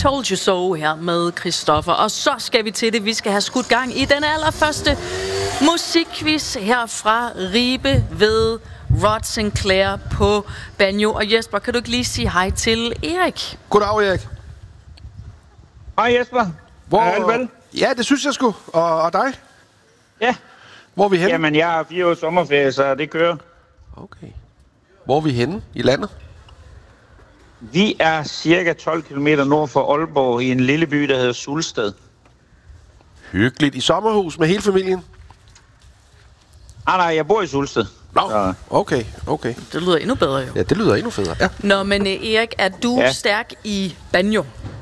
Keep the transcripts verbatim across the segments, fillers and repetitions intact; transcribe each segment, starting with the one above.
Told You So her med Christoffer. Og så skal vi til det. Vi skal have skudt gang i den allerførste musikquiz her fra Ribe ved Rod Sinclair på banjo. Og Jesper, kan du ikke lige sige hej til Erik? Goddag, Erik. Hej Jesper. Hvor... Er alt vel? Ja, det synes jeg sgu. Og, og dig? Ja. Hvor er vi henne? Jamen, jeg har fire års sommerferie, så det kører. Okay. Hvor er vi henne i landet? Vi er cirka tolv kilometer nord for Aalborg i en lille by, der hedder Sulsted. Hyggeligt. I sommerhus med hele familien? Ah, nej, jeg bor i Sulsted. Nå, så. okay, okay. Det lyder endnu bedre jo. Ja, det lyder endnu federe, ja. Nå, men Erik, er du ja. stærk i banjo?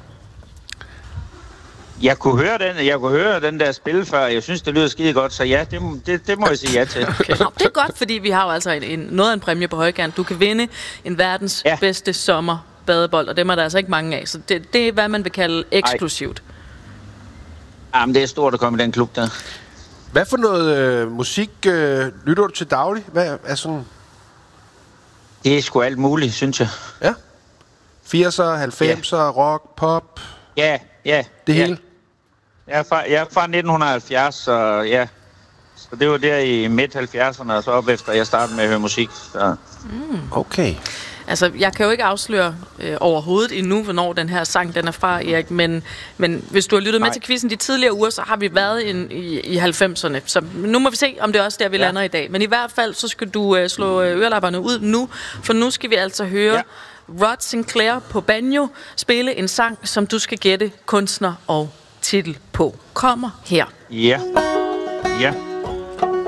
Jeg kunne høre den, jeg kunne høre den der spil før. Jeg synes, det lyder skide godt, så ja, det, det, det må jeg sige ja til. Okay. Nå, det er godt, fordi vi har jo altså en, en, noget af en præmie på højkant. Du kan vinde en verdens ja. bedste sommerbadebold, og dem er der altså ikke mange af. Så det, det er, hvad man vil kalde eksklusivt. Ej. Jamen, det er stort at komme i den klub der. Hvad for noget øh, musik øh, lytter du til daglig? Hvad er sådan... Det er sgu alt muligt, synes jeg. Ja? firserne, halvfemserne, ja. rock, pop... Ja, ja. Det ja. hele? Jeg er, fra, jeg er fra nitten halvfjerds, så ja. Så det var der i midt halvfjerdserne, og så op efter, jeg startede med at høre musik. Så. Mm. Okay. Altså, jeg kan jo ikke afsløre øh, overhovedet endnu, hvornår den her sang den er fra, Erik. Men, men hvis du har lyttet Nej. med til quizzen de tidligere uger, så har vi været in, i, i halvfemserne. Så nu må vi se, om det er også der, vi ja. lander i dag. Men i hvert fald, så skal du øh, slå øh, ørelapperne ud nu. For nu skal vi altså høre... Ja. Rod Sinclair på banjo spille en sang, som du skal gætte kunstner og titel på. Kommer her. Ja. Ja.